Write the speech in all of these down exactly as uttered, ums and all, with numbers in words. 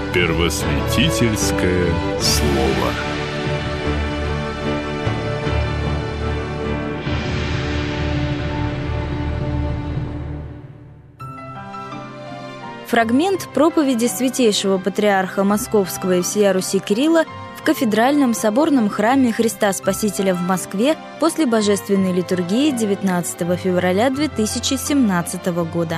Первосвятительское слово. Фрагмент проповеди святейшего патриарха Московского и всея Руси Кирилла в кафедральном соборном храме Христа Спасителя в Москве после божественной литургии девятнадцатого февраля две тысячи семнадцатого года.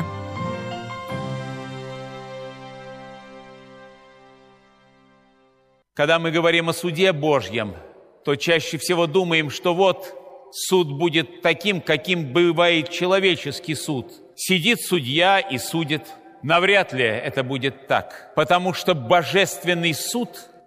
Когда мы говорим о суде Божьем, то чаще всего думаем, что вот суд будет таким, каким бывает человеческий суд. Сидит судья и судит. Навряд ли это будет так, потому что божественный суд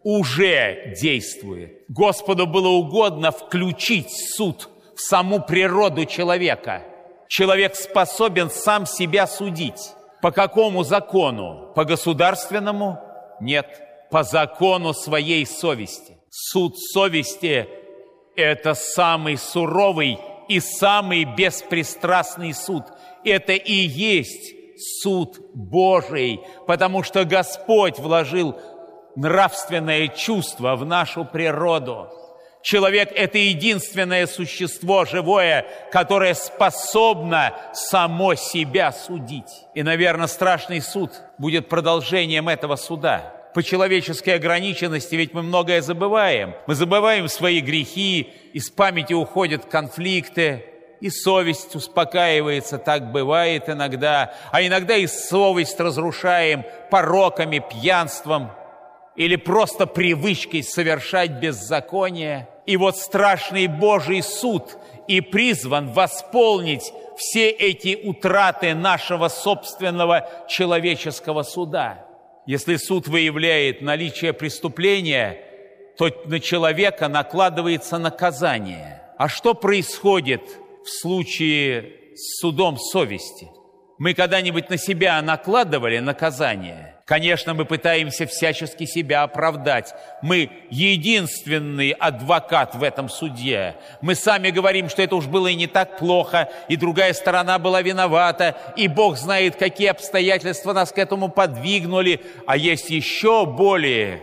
уже действует. Господу было угодно включить суд в саму природу человека. Человек способен сам себя судить. По какому закону? По государственному? Нет. По закону своей совести. Суд совести – это самый суровый и самый беспристрастный суд. Это и есть суд Божий, потому что Господь вложил нравственное чувство в нашу природу. Человек – это единственное существо живое, которое способно само себя судить. И, наверное, страшный суд будет продолжением этого суда. По человеческой ограниченности ведь мы многое забываем. Мы забываем свои грехи, из памяти уходят конфликты, и совесть успокаивается, так бывает иногда. А иногда и совесть разрушаем пороками, пьянством или просто привычкой совершать беззаконие. И вот страшный Божий суд и призван восполнить все эти утраты нашего собственного человеческого суда. Если суд выявляет наличие преступления, то на человека накладывается наказание. А что происходит в случае с судом совести? Мы когда-нибудь на себя накладывали наказание? Конечно, мы пытаемся всячески себя оправдать. Мы единственный адвокат в этом суде. Мы сами говорим, что это уж было и не так плохо, и другая сторона была виновата, и Бог знает, какие обстоятельства нас к этому подвигнули. А есть еще более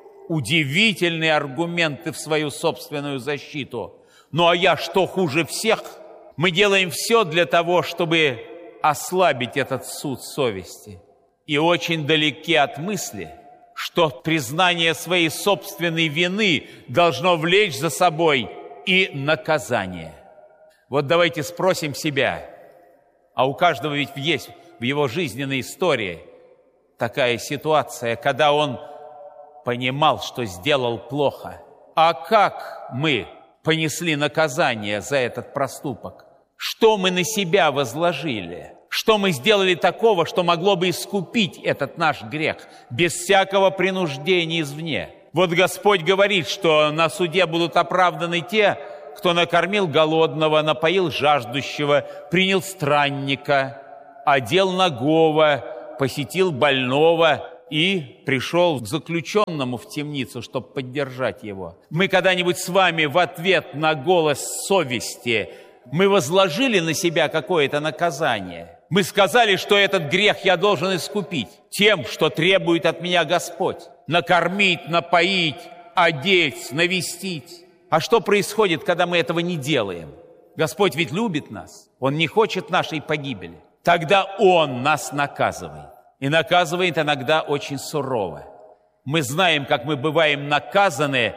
удивительные аргументы в свою собственную защиту. Ну а я что, хуже всех? Мы делаем все для того, чтобы ослабить этот суд совести. И очень далеки от мысли, что признание своей собственной вины должно влечь за собой и наказание. Вот давайте спросим себя, а у каждого ведь есть в его жизненной истории такая ситуация, когда он понимал, что сделал плохо. А как мы понесли наказание за этот проступок? Что мы на себя возложили? Что мы сделали такого, что могло бы искупить этот наш грех без всякого принуждения извне? Вот Господь говорит, что на суде будут оправданы те, кто накормил голодного, напоил жаждущего, принял странника, одел нагого, посетил больного и пришел к заключенному в темницу, чтобы поддержать его. Мы когда-нибудь с вами в ответ на голос совести мы возложили на себя какое-то наказание? Мы сказали, что этот грех я должен искупить тем, что требует от меня Господь. Накормить, напоить, одеть, навестить. А что происходит, когда мы этого не делаем? Господь ведь любит нас. Он не хочет нашей погибели. Тогда Он нас наказывает. И наказывает иногда очень сурово. Мы знаем, как мы бываем наказаны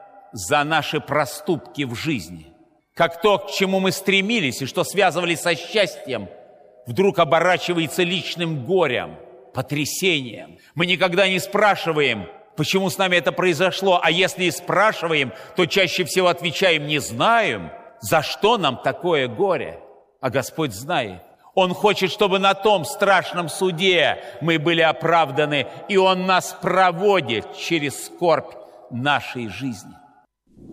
за наши проступки в жизни. Как то, к чему мы стремились и что связывали со счастьем, вдруг оборачивается личным горем, потрясением. Мы никогда не спрашиваем, почему с нами это произошло, а если и спрашиваем, то чаще всего отвечаем: не знаем, за что нам такое горе. А Господь знает. Он хочет, чтобы на том страшном суде мы были оправданы, и Он нас проводит через скорбь нашей жизни.